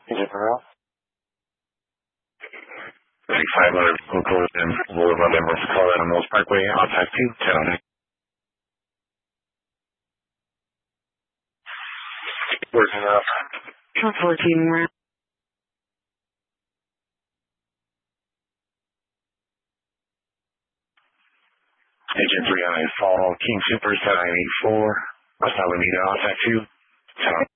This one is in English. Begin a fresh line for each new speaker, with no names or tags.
Is it real?
500 Golden Boulevard, North Colorado Mills Parkway, outside 210.
Working up.
14 round.
Agent 3 on a fall, King Super 794, West Alameda, outside 2.